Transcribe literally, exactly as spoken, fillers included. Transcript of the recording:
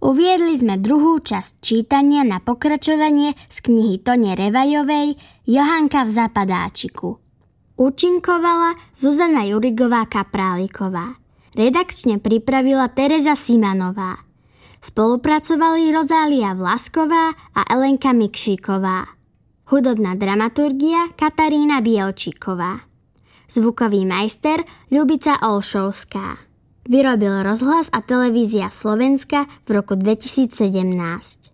Uviedli sme druhú časť čítania na pokračovanie z knihy Tone Revajovej Johanka v zapadáčiku. Účinkovala Zuzana Jurigová-Kapráliková. Redakčne pripravila Tereza Simanová. Spolupracovali Rozália Vlasková a Elenka Mikšíková. Hudobná dramaturgia Katarína Bielčíková. Zvukový majster Ľubica Olšovská. Vyrobil Rozhlas a televízia Slovenska v roku dvetisícsedemnásť.